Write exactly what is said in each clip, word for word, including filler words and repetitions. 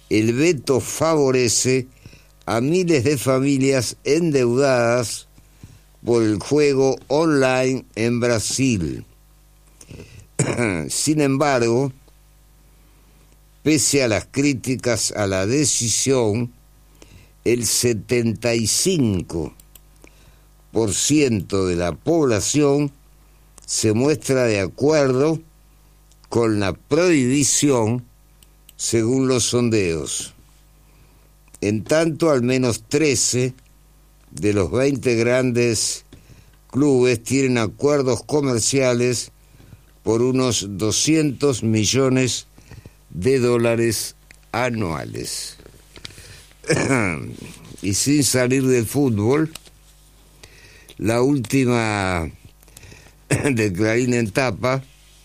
el veto favorece a miles de familias endeudadas por el juego online en Brasil. Sin embargo, pese a las críticas a la decisión, el setenta y cinco por ciento de la población se muestra de acuerdo con la prohibición según los sondeos. En tanto, al menos trece de los veinte grandes clubes tienen acuerdos comerciales por unos doscientos millones de dólares anuales. Y sin salir del fútbol, la última de Clarín en tapa,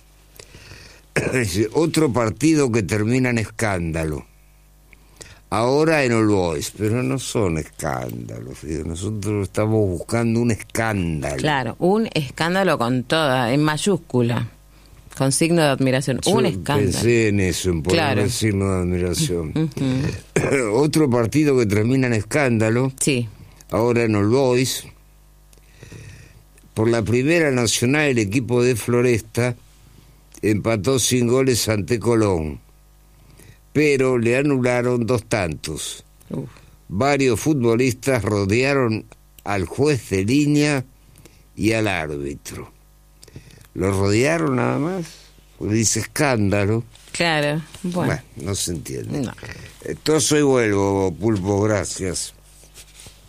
otro partido que termina en escándalo. Ahora en All Boys, pero no son escándalos. Nosotros estamos buscando un escándalo. Claro, un escándalo con toda, en mayúscula, con signo de admiración. Yo un escándalo. Pensé en eso, en poner claro. el signo de admiración. Uh-huh. Otro partido que termina en escándalo. Sí. Ahora en All Boys. Por la Primera Nacional, el equipo de Floresta empató sin goles ante Colón, pero le anularon dos tantos. Uf. Varios futbolistas rodearon al juez de línea y al árbitro. ¿Lo rodearon nada más? Porque dice escándalo. Claro, bueno. Bueno, no se entiende. No. Entonces hoy vuelvo, Pulpo, gracias.